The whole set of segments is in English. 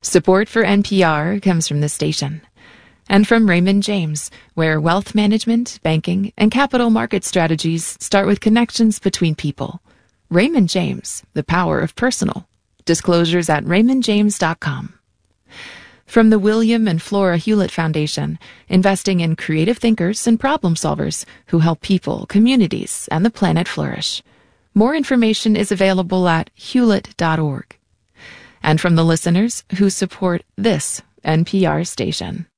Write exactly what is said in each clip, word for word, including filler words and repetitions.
Support for N P R comes from this station and from Raymond James, where wealth management, banking, and capital market strategies start with connections between people. Raymond James, the power of personal. Disclosures at raymond james dot com. From the William and Flora Hewlett Foundation, investing in creative thinkers and problem solvers who help people, communities, and the planet flourish. More information is available at hewlett dot org. And from the listeners who support this N P R station.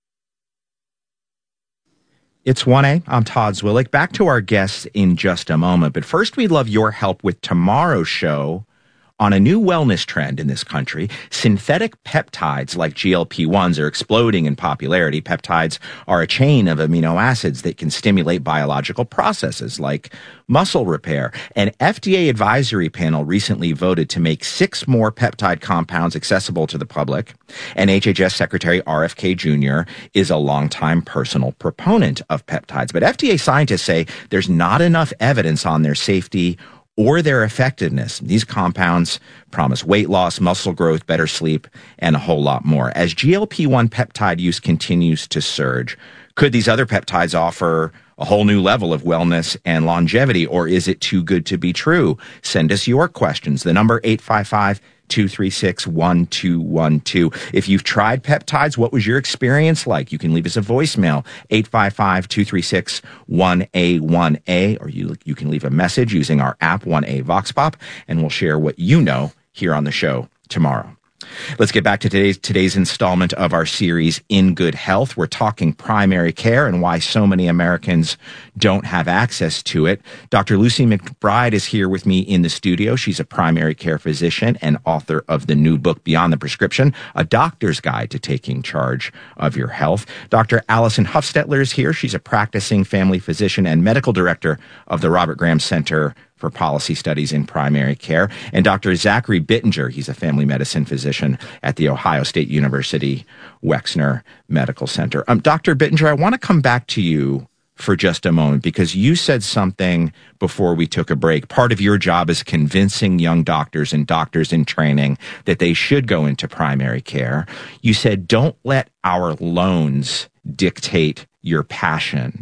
It's one A. I'm Todd Zwillich. Back to our guests in just a moment. But first, we'd love your help with tomorrow's show on a new wellness trend in this country. Synthetic peptides like G L P ones are exploding in popularity. Peptides are a chain of amino acids that can stimulate biological processes like muscle repair. An F D A advisory panel recently voted to make six more peptide compounds accessible to the public. And H H S Secretary R F K Junior is a longtime personal proponent of peptides. But F D A scientists say there's not enough evidence on their safety or their effectiveness. These compounds promise weight loss, muscle growth, better sleep, and a whole lot more. As G L P one peptide use continues to surge, could these other peptides offer a whole new level of wellness and longevity, or is it too good to be true? Send us your questions. The number eight five five, two three six, one two one two. If you've tried peptides, what was your experience like? You can leave us a voicemail, eight five five, two three six, one A one A, or you, you can leave a message using our app, one A Vox Pop, and we'll share what you know here on the show tomorrow. Let's get back to today's today's installment of our series, In Good Health. We're talking primary care and why so many Americans don't have access to it. Doctor Lucy McBride is here with me in the studio. She's a primary care physician and author of the new book, Beyond the Prescription, A Doctor's Guide to Taking Charge of Your Health. Doctor Allison Huffstetler is here. She's a practicing family physician and medical director of the Robert Graham Center for Policy Studies in Primary Care. And Doctor Zachary Bittinger, he's a family medicine physician at the Ohio State University Wexner Medical Center. Um, Doctor Bittinger, I want to come back to you for just a moment because you said something before we took a break. Part of your job is convincing young doctors and doctors in training that they should go into primary care. You said, don't let our loans dictate your passion.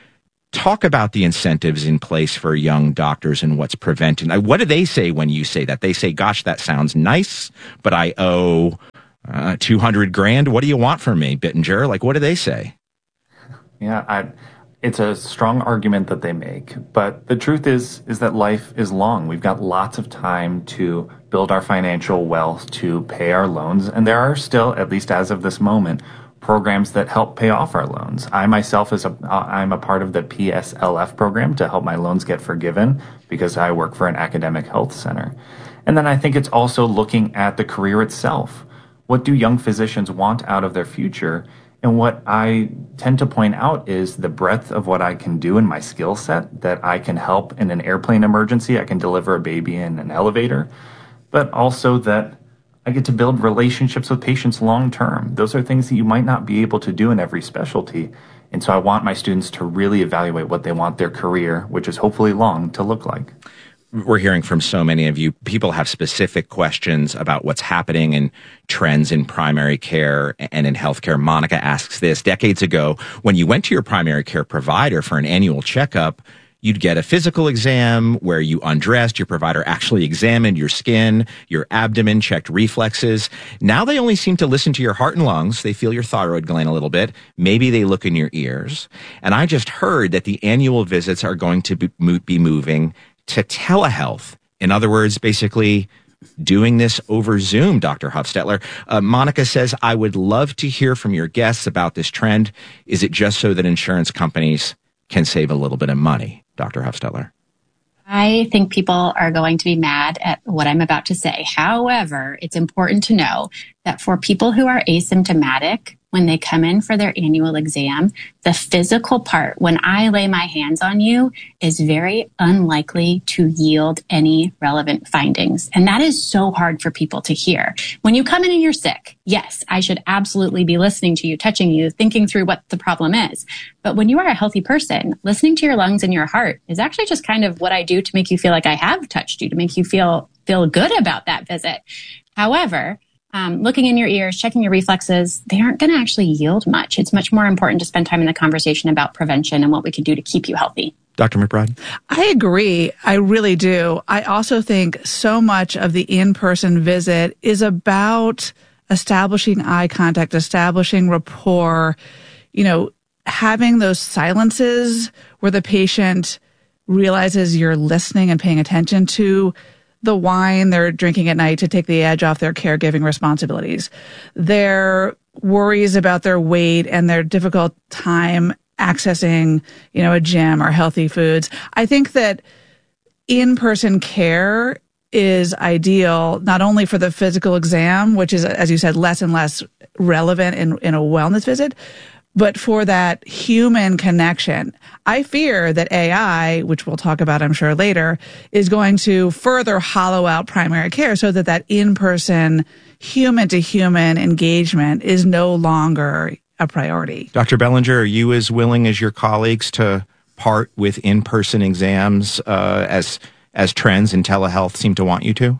Talk about the incentives in place for young doctors and what's preventing. What do they say when you say that? They say, gosh, that sounds nice, but I owe uh, two hundred grand. What do you want from me, Bittinger? Like, what do they say? Yeah, I, it's a strong argument that they make. But the truth is, is that life is long. We've got lots of time to build our financial wealth, to pay our loans. And there are still, at least as of this moment, programs that help pay off our loans. I myself is a, I'm a part of the P S L F program to help my loans get forgiven because I work for an academic health center. And then I think it's also looking at the career itself. What do young physicians want out of their future? And what I tend to point out is the breadth of what I can do in my skill set, that I can help in an airplane emergency, I can deliver a baby in an elevator, but also that I get to build relationships with patients long term. Those are things that you might not be able to do in every specialty. And so I want my students to really evaluate what they want their career, which is hopefully long, to look like. We're hearing from so many of you. People have specific questions about what's happening in trends in primary care and in healthcare. Monica asks this. Decades ago, when you went to your primary care provider for an annual checkup, you'd get a physical exam where you undressed, your provider actually examined your skin, your abdomen, checked reflexes. Now they only seem to listen to your heart and lungs. They feel your thyroid gland a little bit. Maybe they look in your ears. And I just heard that the annual visits are going to be moving to telehealth. In other words, basically doing this over Zoom, Doctor Huffstetler. Uh, Monica says, I would love to hear from your guests about this trend. Is it just so that insurance companies can save a little bit of money? Doctor Huffstetler. I think people are going to be mad at what I'm about to say. However, it's important to know that for people who are asymptomatic, when they come in for their annual exam, the physical part, when I lay my hands on you, is very unlikely to yield any relevant findings. And that is so hard for people to hear. When you come in and you're sick, yes, I should absolutely be listening to you, touching you, thinking through what the problem is. But when you are a healthy person, listening to your lungs and your heart is actually just kind of what I do to make you feel like I have touched you, to make you feel feel good about that visit. However, um, looking in your ears, checking your reflexes, they aren't going to actually yield much. It's much more important to spend time in the conversation about prevention and what we can do to keep you healthy. Doctor McBride? I agree. I really do. I also think so much of the in-person visit is about establishing eye contact, establishing rapport, you know, having those silences where the patient realizes you're listening and paying attention to the wine they're drinking at night to take the edge off their caregiving responsibilities, their worries about their weight and their difficult time accessing, you know, a gym or healthy foods. I think that in-person care is ideal, not only for the physical exam, which is, as you said, less and less relevant in, in a wellness visit, but for that human connection. I fear that A I, which we'll talk about, I'm sure, later, is going to further hollow out primary care so that that in-person, human-to-human engagement is no longer a priority. Doctor Bellinger, are you as willing as your colleagues to part with in-person exams uh, as as trends in telehealth seem to want you to?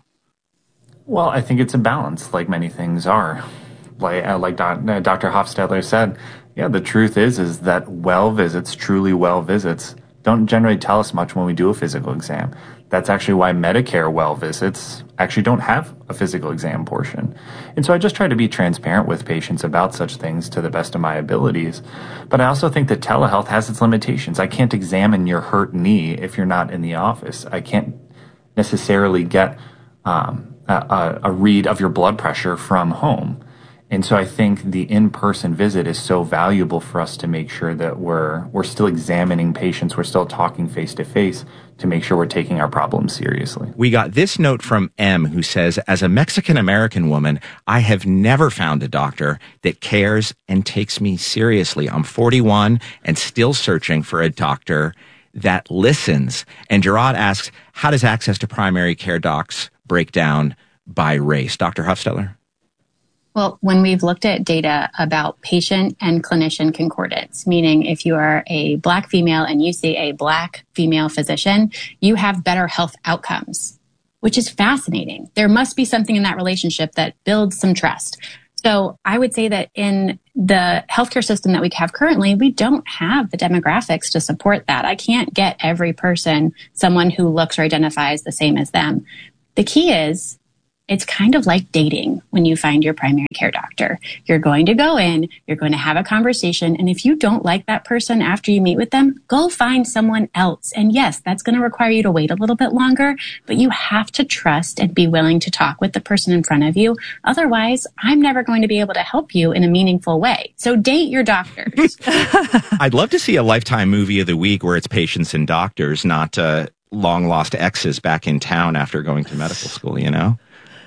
Well, I think it's a balance, like many things are. Like uh, like doc, uh, Doctor Hofstadler said, yeah, the truth is is that well visits, truly well visits, don't generally tell us much when we do a physical exam. That's actually why Medicare well visits actually don't have a physical exam portion. And so I just try to be transparent with patients about such things to the best of my abilities. But I also think that telehealth has its limitations. I can't examine your hurt knee if you're not in the office. I can't necessarily get um, a, a read of your blood pressure from home. And so I think the in-person visit is so valuable for us to make sure that we're we're still examining patients, we're still talking face-to-face to make sure we're taking our problems seriously. We got this note from M, who says, as a Mexican-American woman, I have never found a doctor that cares and takes me seriously. I'm forty-one and still searching for a doctor that listens. And Gerard asks, how does access to primary care docs break down by race? Doctor Hofstadler? Well, when we've looked at data about patient and clinician concordance, meaning if you are a Black female and you see a Black female physician, you have better health outcomes, which is fascinating. There must be something in that relationship that builds some trust. So I would say that in the healthcare system that we have currently, we don't have the demographics to support that. I can't get every person someone who looks or identifies the same as them. The key is, it's kind of like dating when you find your primary care doctor. You're going to go in, you're going to have a conversation, and if you don't like that person after you meet with them, go find someone else. And yes, that's going to require you to wait a little bit longer, but you have to trust and be willing to talk with the person in front of you. Otherwise, I'm never going to be able to help you in a meaningful way. So date your doctors. I'd love to see a Lifetime movie of the week where it's patients and doctors, not uh, long-lost exes back in town after going to medical school, you know?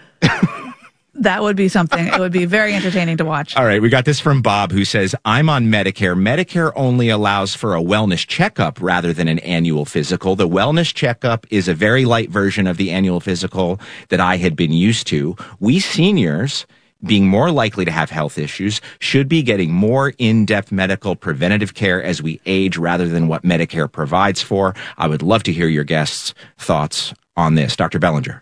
That would be something. It would be very entertaining to watch. All right. We got this from Bob, who says, I'm on Medicare. Medicare only allows for a wellness checkup rather than an annual physical. The wellness checkup is a very light version of the annual physical that I had been used to. We seniors, being more likely to have health issues, should be getting more in-depth medical preventative care as we age rather than what Medicare provides for. I would love to hear your guests' thoughts on this. Doctor Bellinger.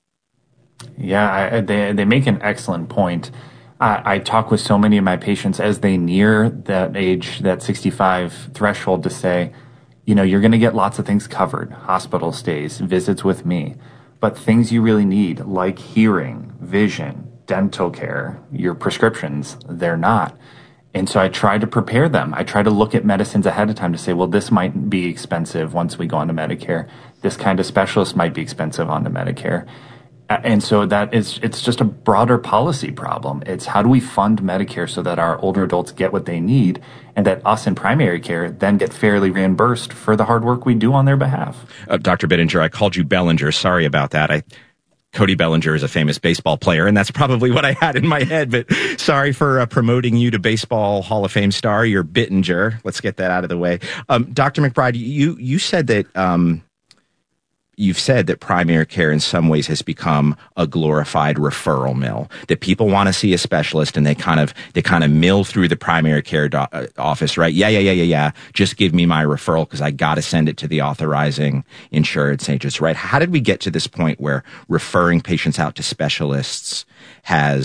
Yeah, I, they they make an excellent point. I, I talk with so many of my patients as they near that age, that sixty-five threshold, to say, you know, you're going to get lots of things covered, hospital stays, visits with me, but things you really need, like hearing, vision, dental care, your prescriptions, they're not. And so I try to prepare them. I try to look at medicines ahead of time to say, well, this might be expensive once we go onto Medicare. This kind of specialist might be expensive onto Medicare. And so that is, it's just a broader policy problem. It's how do we fund Medicare so that our older adults get what they need and that us in primary care then get fairly reimbursed for the hard work we do on their behalf. Uh, Doctor Bittinger, I called you Bellinger. Sorry about that. I, Cody Bellinger is a famous baseball player, and that's probably what I had in my head. But sorry for uh, promoting you to Baseball Hall of Fame star. You're Bittinger. Let's get that out of the way. Um, Doctor McBride, you, you said that... Um, You've said that primary care in some ways has become a glorified referral mill, that people want to see a specialist and they kind of, they kind of mill through the primary care do- uh, office, right? Yeah, yeah, yeah, yeah, yeah. Just give me my referral because I got to send it to the authorizing insurance agents, right? How did we get to this point where referring patients out to specialists has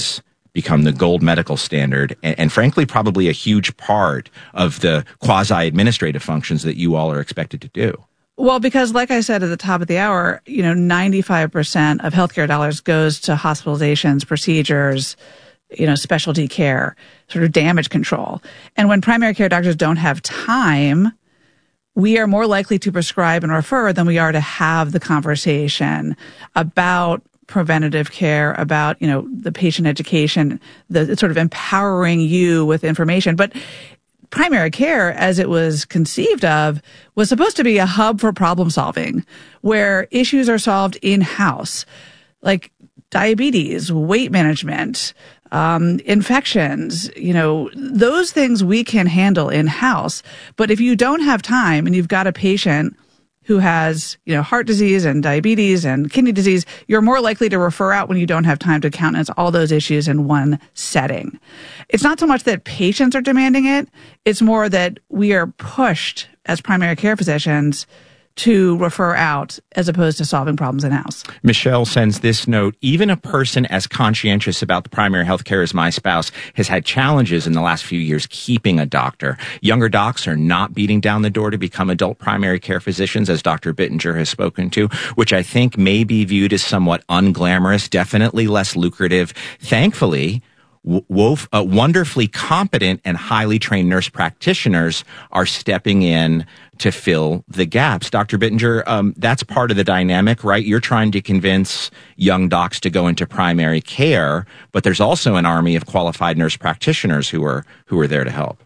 become the gold medical standard, and, and frankly, probably a huge part of the quasi-administrative functions that you all are expected to do. Well, because like I said at the top of the hour, you know, ninety-five percent of healthcare dollars goes to hospitalizations, procedures, you know, specialty care, sort of damage control. And when primary care doctors don't have time, we are more likely to prescribe and refer than we are to have the conversation about preventative care, about, you know, the patient education, the sort of empowering you with information. But primary care, as it was conceived of, was supposed to be a hub for problem solving, where issues are solved in-house, like diabetes, weight management, um, infections, you know, those things we can handle in-house. But if you don't have time and you've got a patient who has, you know, heart disease and diabetes and kidney disease, you're more likely to refer out when you don't have time to countenance all those issues in one setting. It's not so much that patients are demanding it. It's more that we are pushed as primary care physicians to refer out as opposed to solving problems in-house. Michelle sends this note: even a person as conscientious about the primary health care as my spouse has had challenges in the last few years keeping a doctor. Younger docs are not beating down the door to become adult primary care physicians, as Doctor Bittinger has spoken to, which I think may be viewed as somewhat unglamorous, definitely less lucrative. Thankfully, Wolf, uh, wonderfully competent and highly trained nurse practitioners are stepping in to fill the gaps. Doctor Bittinger, um, that's part of the dynamic, right? You're trying to convince young docs to go into primary care, but there's also an army of qualified nurse practitioners who are who are there to help.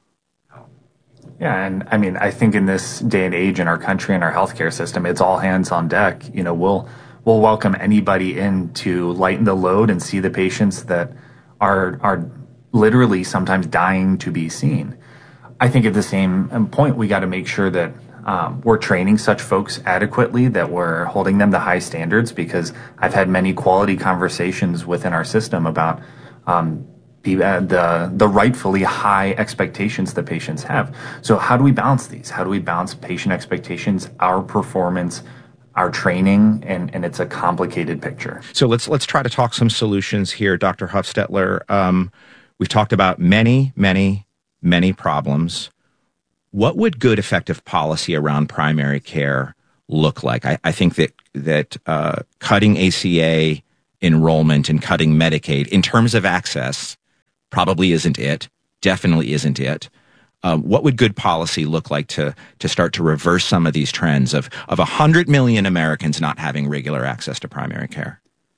Yeah, and I mean, I think in this day and age in our country and our healthcare system, it's all hands on deck. You know, we'll we'll welcome anybody in to lighten the load and see the patients that are are literally sometimes dying to be seen. I think at the same point, we got to make sure that um, we're training such folks adequately, that we're holding them to high standards, because I've had many quality conversations within our system about um, the, uh, the the rightfully high expectations that patients have. So how do we balance these? How do we balance patient expectations, our performance, our training, and, and it's a complicated picture. So let's let's try to talk some solutions here, Doctor Huffstetler. Um, we've talked about many, many, many problems. What would good, effective policy around primary care look like? I, I think that that uh, cutting A C A enrollment and cutting Medicaid in terms of access probably isn't it. Definitely isn't it. Um, what would good policy look like to to start to reverse some of these trends of of one hundred million Americans not having regular access to primary care?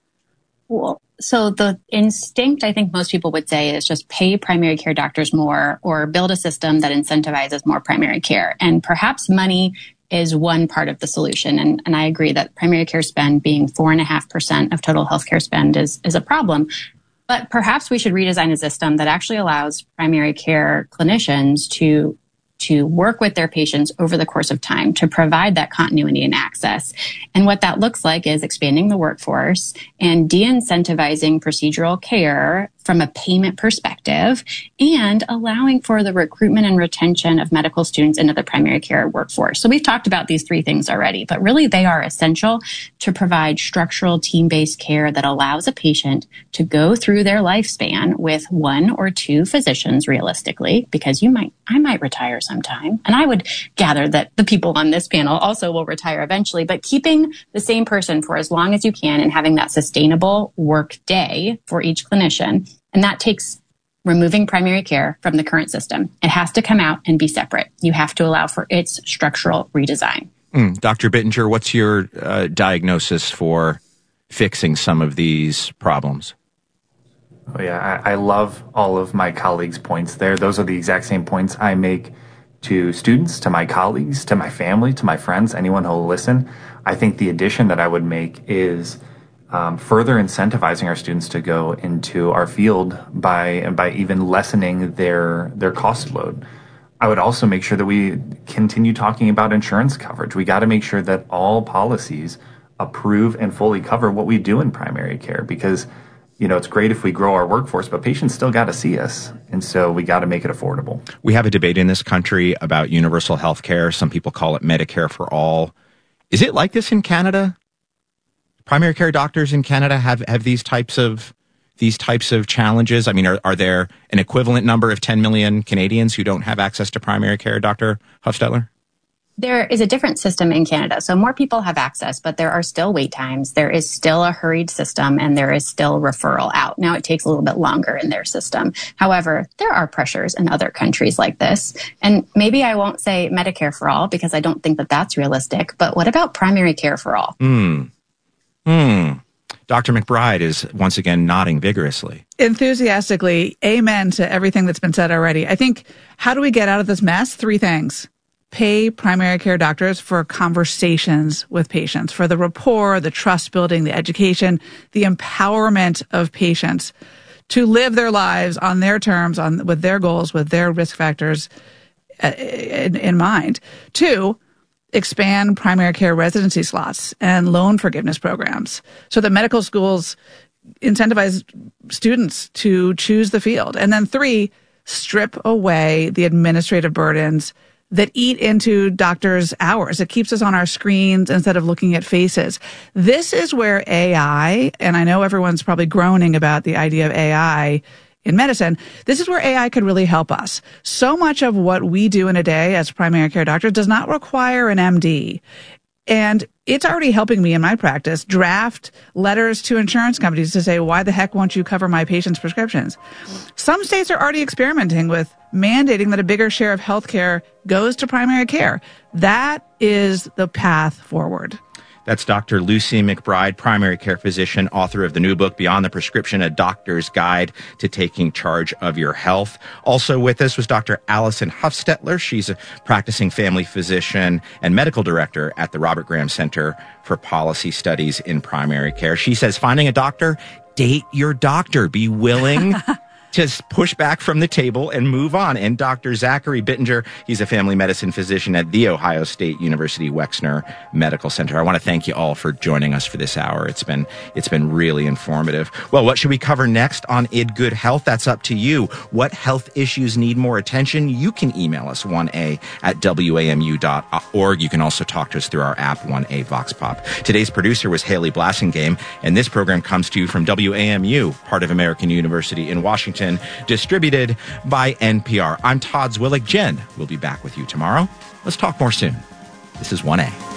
Well, so the instinct, I think most people would say, is just pay primary care doctors more or build a system that incentivizes more primary care. And perhaps money is one part of the solution. And, and I agree that primary care spend being four and a half percent of total healthcare spend is, is a problem. But perhaps we should redesign a system that actually allows primary care clinicians to to work with their patients over the course of time to provide that continuity and access. And what that looks like is expanding the workforce and de-incentivizing procedural care from a payment perspective, and allowing for the recruitment and retention of medical students into the primary care workforce. So we've talked about these three things already, but really they are essential to provide structural team-based care that allows a patient to go through their lifespan with one or two physicians realistically, because you might, I might retire sometime. And I would gather that the people on this panel also will retire eventually, but keeping the same person for as long as you can and having that sustainable work day for each clinician. And that takes removing primary care from the current system. It has to come out and be separate. You have to allow for its structural redesign. Mm, Doctor Bittinger, what's your uh, diagnosis for fixing some of these problems? Oh, yeah, I, I love all of my colleagues' points there. Those are the exact same points I make to students, to my colleagues, to my family, to my friends, anyone who will listen. I think the addition that I would make is Um, further incentivizing our students to go into our field by by even lessening their their cost load. I would also make sure that we continue talking about insurance coverage. We got to make sure that all policies approve and fully cover what we do in primary care, because, you know, it's great if we grow our workforce, but patients still got to see us. And so we got to make it affordable. We have a debate in this country about universal health care. Some people call it Medicare for all. Is it like this in Canada? Primary care doctors in Canada have, have these types of these types of challenges? I mean, are, are there an equivalent number of ten million Canadians who don't have access to primary care, Doctor Hufstetler? There is a different system in Canada. So more people have access, but there are still wait times. There is still a hurried system and there is still referral out. Now it takes a little bit longer in their system. However, there are pressures in other countries like this. And maybe I won't say Medicare for all because I don't think that that's realistic. But what about primary care for all? Hmm. Hmm. Doctor McBride is once again nodding vigorously. Enthusiastically, amen to everything that's been said already. I think, how do we get out of this mess? Three things. Pay primary care doctors for conversations with patients, for the rapport, the trust building, the education, the empowerment of patients to live their lives on their terms, on with their goals, with their risk factors in, in mind. Two, expand primary care residency slots and loan forgiveness programs so that medical schools incentivize students to choose the field. And then three, strip away the administrative burdens that eat into doctors' hours. It keeps us on our screens instead of looking at faces. This is where A I, and I know everyone's probably groaning about the idea of A I in medicine, this is where A I could really help us. So much of what we do in a day as primary care doctors does not require an M D. And it's already helping me in my practice draft letters to insurance companies to say, why the heck won't you cover my patients' prescriptions? Some states are already experimenting with mandating that a bigger share of healthcare goes to primary care. That is the path forward. That's Doctor Lucy McBride, primary care physician, author of the new book, Beyond the Prescription, A Doctor's Guide to Taking Charge of Your Health. Also with us was Doctor Allison Hufstetler. She's a practicing family physician and medical director at the Robert Graham Center for Policy Studies in Primary Care. She says, finding a doctor, date your doctor. Be willing just push back from the table and move on. And Doctor Zachary Bittinger, he's a family medicine physician at The Ohio State University Wexner Medical Center. I want to thank you all for joining us for this hour. It's been it's been really informative. Well, what should we cover next on I D Good Health? That's up to you. What health issues need more attention? You can email us one A at W A M U dot org. You can also talk to us through our app, one A Vox Pop. Today's producer was Haley Blassingame, and this program comes to you from W A M U, part of American University in Washington, distributed by N P R. I'm Todd Zwillig. Jen will be back with you tomorrow. Let's talk more soon. This is one A.